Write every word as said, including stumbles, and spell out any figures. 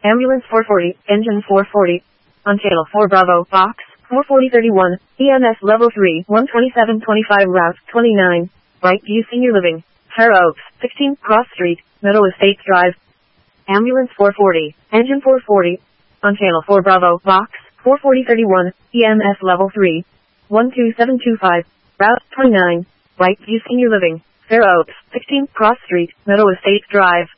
Ambulance four forty, engine four forty. On channel four Bravo, box, four forty thirty-one, E M S level three, one twenty-seven twenty-five route twenty-nine, Brightview Senior Living, Fair Oaks, sixteen, Cross Street, Meadow Estates Drive. Ambulance four forty, engine four forty. On channel four Bravo, box, four forty thirty-one, E M S level three, one two seven two five, route twenty-nine, Brightview Senior Living, Fair Oaks, sixteen, Cross Street, Meadow Estates Drive.